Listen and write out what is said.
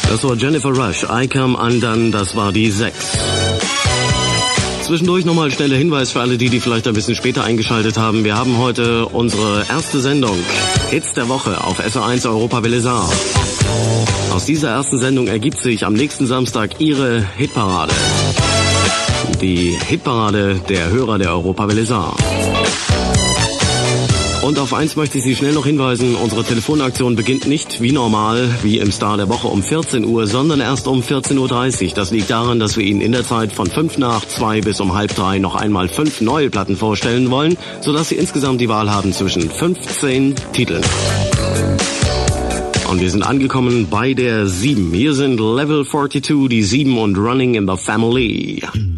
Das war Jennifer Rush, I Come Undone, das war die 6. Zwischendurch nochmal schneller Hinweis für alle, die vielleicht ein bisschen später eingeschaltet haben. Wir haben heute unsere erste Sendung, Hits der Woche auf SO1 Europa Welle Saar. Aus dieser ersten Sendung ergibt sich am nächsten Samstag Ihre Hitparade. Die Hitparade der Hörer der Europa Welle Saar. Und auf eins möchte ich Sie schnell noch hinweisen, unsere Telefonaktion beginnt nicht wie normal, wie im Star der Woche um 14 Uhr, sondern erst um 14.30 Uhr. Das liegt daran, dass wir Ihnen in der Zeit von 2:05 bis um 2:30 noch einmal 5 neue Platten vorstellen wollen, sodass Sie insgesamt die Wahl haben zwischen 15 Titeln. Und wir sind angekommen bei der 7. Hier sind Level 42, die 7 und Running in the Family.